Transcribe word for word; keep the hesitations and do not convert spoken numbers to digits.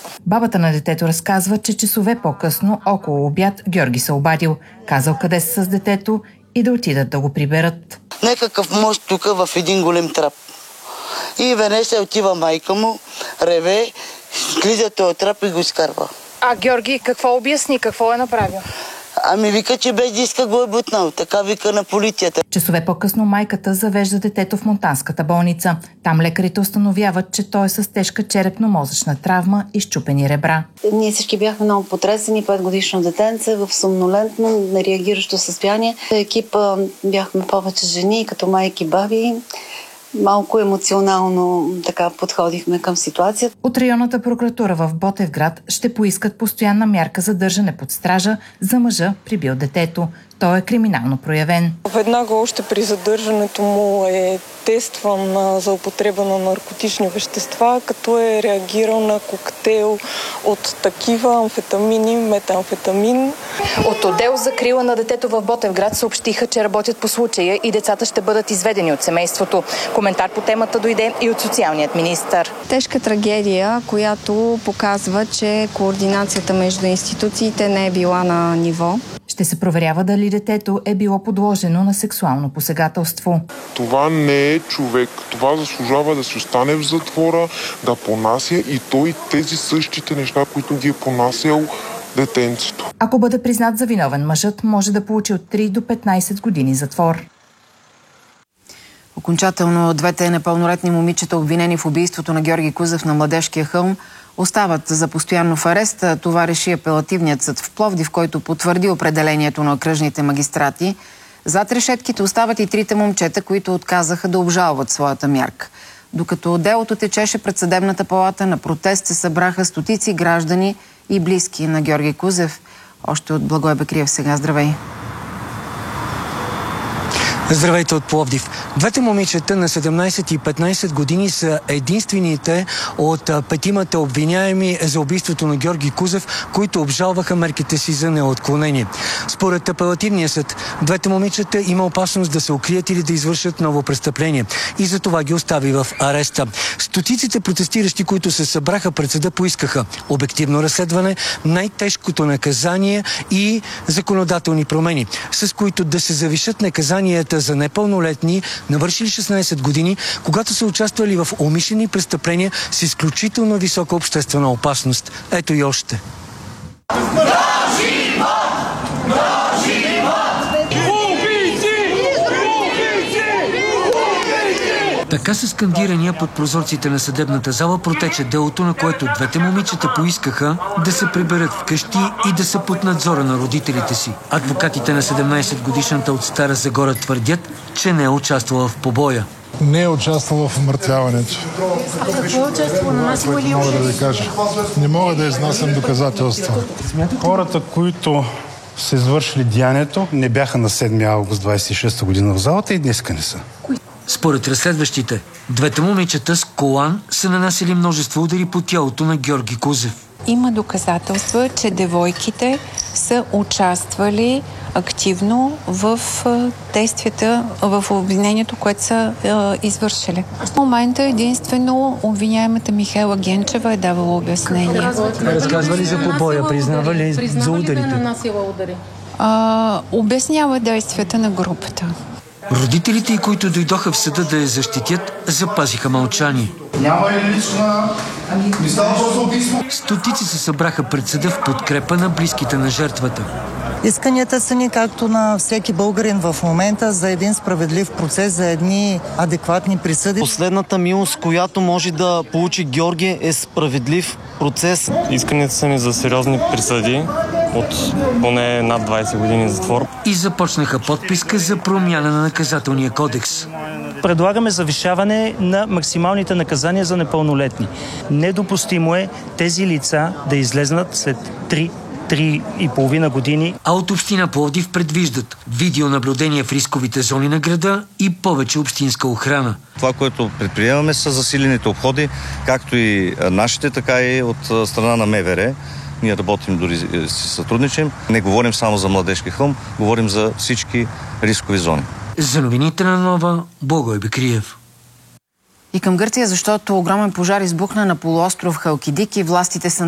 Бабата на детето разказва, че часове по-късно, около обяд, Георги се обадил, казал къде са с детето и да отидат да го приберат. Некакъв мост тук в един голем трап. И веднъж се отива майка му, реве, слиза този трап и го изкарва. А Георги какво обясни, какво е направил? Ами вика, че без диска го е бутнал. Така вика на полицията. Часове по-късно майката завежда детето в монтанската болница. Там лекарите установяват, че той е с тежка черепно-мозъчна травма и счупени ребра. Ние всички бяхме много потресени. Петгодишно детенце в сомнолентно, нереагиращо състояние. Екипа бяхме повече жени, като майки, баби. Малко емоционално така подходихме към ситуацията. От районната прокуратура в Ботевград ще поискат постоянна мярка за държане под стража за мъжа, прибил детето. Той е криминално проявен. Веднага още при задържането му е тестван за употреба на наркотични вещества, като е реагирал на коктейл от такива амфетамини, метамфетамин. От отдел за закрила на детето в Ботевград съобщиха, че работят по случая и децата ще бъдат изведени от семейството. Коментар по темата дойде и от социалният министър. Тежка трагедия, която показва, че координацията между институциите не е била на ниво. Ще се проверява дали детето е било подложено на сексуално посегателство. Това не е човек. Това заслужава да си остане в затвора, да понася и той тези същите неща, които ги е понасял детенцето. Ако бъде признат за виновен, мъжът може да получи от три до петнайсет години затвор. Окончателно двете непълнолетни момичета, обвинени в убийството на Георги Кузев на Младежкия хълм, остават за постоянно в арест. Това реши апелативният съд в Пловдив, който потвърди определението на окръжните магистрати. Зад решетките остават и трите момчета, които отказаха да обжалват своята мярка. Докато делото течеше пред съдебната палата, на протест се събраха стотици граждани и близки на Георги Кузев. Още от Благой Бекриев сега. Здравей! Здравейте от Пловдив. Двете момичета на седемнайсет и петнайсет години са единствените от петимата обвиняеми за убийството на Георги Кузев, които обжалваха мерките си за неотклонение. Според апелативния съд, двете момичета има опасност да се укрият или да извършат ново престъпление и за това ги остави в ареста. Стотиците протестиращи, които се събраха пред съда, поискаха обективно разследване, най-тежкото наказание и законодателни промени, с които да се завишат наказанията за непълнолетни, навършили шестнайсет години, когато са участвали в умишлени престъпления с изключително висока обществена опасност. Ето и още. Така със скандирания под прозорците на съдебната зала протече делото, на което двете момичета поискаха да се приберат вкъщи и да са под надзора на родителите си. Адвокатите на седемнайсетгодишната от Стара Загора твърдят, че не е участвала в побоя. Не е участвала в умъртвяването. А какво е участвала? Нанасила ли мога да ви кажа. Не мога да изнасям доказателства. Хората, които са извършили деянието, не бяха на седми август двайсет и шеста година в залата и днеска не са. Според разследващите, двете момичета с колан са нанасили множество удари по тялото на Георги Кузев. Има доказателства, че девойките са участвали активно в действията, в обвинението, което са е, извършили. В момента единствено обвиняемата Михайла Генчева е давала обяснение. Разказва ли за побоя? Признава ли за ударите? А, обяснява действията на групата. Родителите, които дойдоха в съда да я защитят, запазиха мълчание. Няма ли лична... Не става за убийство? Стотици се събраха пред съда в подкрепа на близките на жертвата. Исканията са ни, както на всеки българин в момента, за един справедлив процес, за едни адекватни присъди. Последната милост, която може да получи Георги, е справедлив процес. Исканията са ни за сериозни присъди от поне над двайсет години затвор. И започнаха подписка за промяна на наказателния кодекс. Предлагаме завишаване на максималните наказания за непълнолетни. Недопустимо е тези лица да излезнат след три три и половина години. А от община Пловдив предвиждат видеонаблюдение в рисковите зони на града и повече общинска охрана. Това, което предприемаме, са засилените обходи, както и нашите, така и от страна на МВР. Ние работим, дори си сътрудничим. Не говорим само за Младежки хълм, говорим за всички рискови зони. За новините на Нова, Благой Бекриев. И към Гърция, защото огромен пожар избухна на полуостров Халкидики. Властите са